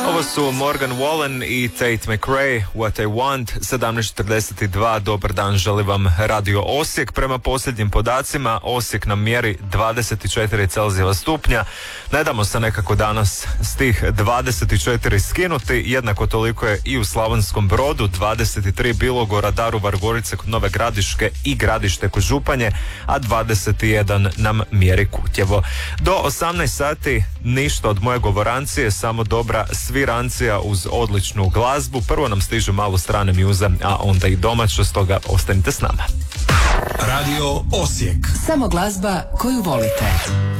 Ovo su Morgan Wallen i Tate McRae, What I Want, 17:42, dobar dan, želi vam Radio Osijek. Prema posljednjim podacima, Osijek nam mjeri 24 Celzijeva stupnja. Ne damo se nekako danas s tih 24 skinuti, jednako toliko je i u Slavonskom Brodu, 23 Bilogora, Daruvar, Gorice kod Nove Gradiške i Gradište kod Županje, a 21 nam mjeri Kutjevo. Do 18 sati ništa od moje govorancije, samo dobra svirancija uz odličnu glazbu. Prvo nam stižu malo strane mjuze, a onda i domaće, stoga ostanite s nama. Radio Osijek. Samo glazba koju volite.